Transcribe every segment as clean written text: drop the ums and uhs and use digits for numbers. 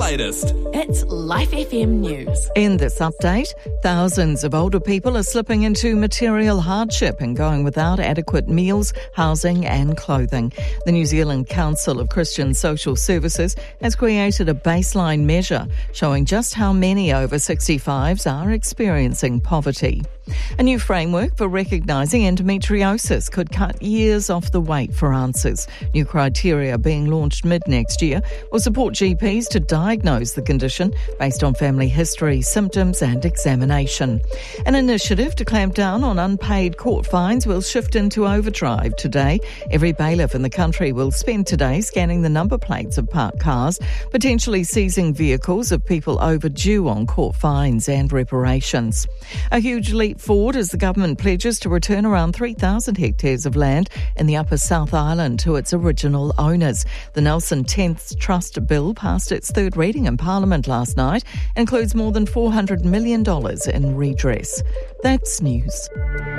latest. It's Life FM News. In this update, thousands of older people are slipping into material hardship and going without adequate meals, housing and clothing. The New Zealand Council of Christian Social Services has created a baseline measure showing just how many over 65s are experiencing poverty. A new framework for recognising endometriosis could cut years off the wait for answers. New criteria being launched mid-next year will support GPs to diagnose the condition based on family history, symptoms and examination. An initiative to clamp down on unpaid court fines will shift into overdrive today. Every bailiff in the country will spend today scanning the number plates of parked cars, potentially seizing vehicles of people overdue on court fines and reparations. A huge leap forward as the government pledges to return around 3,000 hectares of land in the Upper South Island to its original owners. The Nelson 10th Trust Bill passed its third reading in Parliament last night, includes more than $400 million in redress. That's news.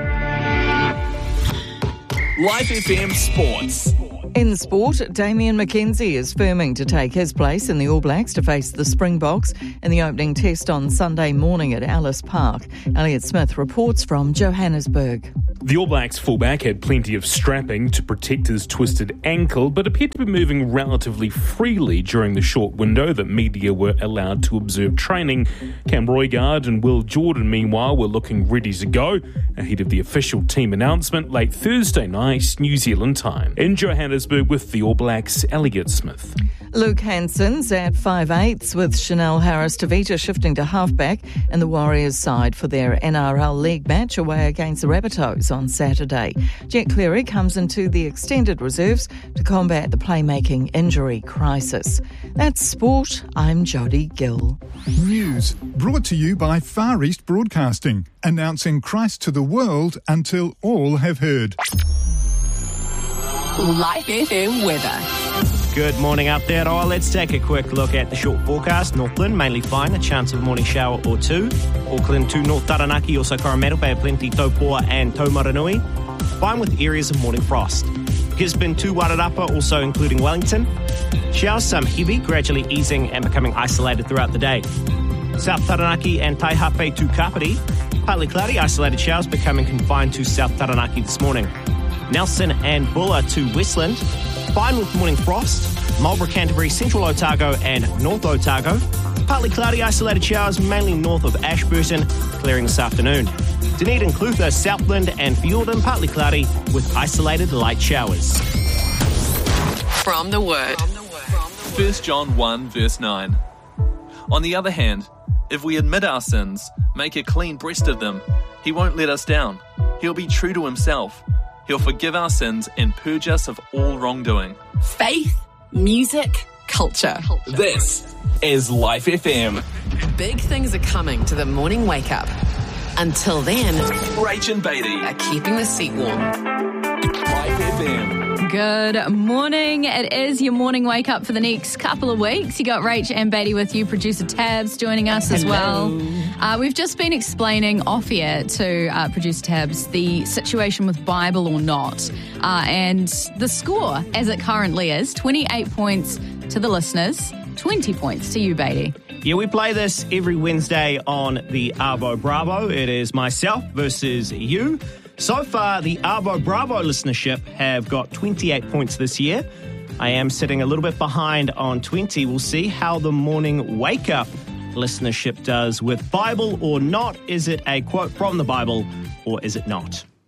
Life FM Sports. In sport, Damian McKenzie is firming to take his place in the All Blacks to face the Springboks in the opening test on Sunday morning at Ellis Park. Elliot Smith reports from Johannesburg. The All Blacks fullback had plenty of strapping to protect his twisted ankle, but appeared to be moving relatively freely during the short window that media were allowed to observe training. Cam Roigard and Will Jordan, meanwhile, were looking ready to go ahead of the official team announcement late Thursday night, New Zealand time. In Johannesburg with the All Blacks, Elliot Smith. Luke Hansen's at 5/8 with Chanel Harris-Tavita shifting to halfback and the Warriors side for their NRL League match away against the Rabbitohs on Saturday. Jet Cleary comes into the extended reserves to combat the playmaking injury crisis. That's sport. I'm Jodie Gill. News brought to you by Far East Broadcasting, announcing Christ to the world until all have heard. Life FM weather. Good morning up there, Aroa. Let's take a quick look at the short forecast. Northland, mainly fine, a chance of a morning shower or two. Auckland to North Taranaki, also Coromandel Bay, plenty Taupoa and Taumaranui. Fine with areas of morning frost. Gisborne to Wairarapa, also including Wellington. Showers, some heavy, gradually easing and becoming isolated throughout the day. South Taranaki and Taihape to Kapiti. Partly cloudy, isolated showers becoming confined to South Taranaki this morning. Nelson and Bulla to Westland. Fine with morning frost. Marlborough, Canterbury, Central Otago and North Otago. Partly cloudy, isolated showers mainly north of Ashburton, clearing this afternoon. Dunedin, Clutha, Southland and Fiordin, partly cloudy with isolated light showers. From the Word. 1 John 1 verse 9. On the other hand, if we admit our sins, make a clean breast of them, he won't let us down. He'll be true to himself. He'll forgive our sins and purge us of all wrongdoing. Faith, music, culture. This is Life FM. Big things are coming to the morning wake up. Until then, Rach and Beatty. are keeping the seat warm. Life FM. Good morning. It is your morning wake up for the next couple of weeks. You got Rach and Beatty with you, producer Tabs joining us as well. We've just been explaining off air to producer Tabs the situation with Bible or not. And the score, as it currently is, 28 points to the listeners, 20 points to you, Beatty. Yeah, we play this every Wednesday on the Arvo Bravo. It is myself versus you. So far, the Arvo Bravo listenership have got 28 points this year. I am sitting a little bit behind on 20. We'll see how the morning wake-up listenership does with Bible or not. Is it a quote from the Bible or is it not?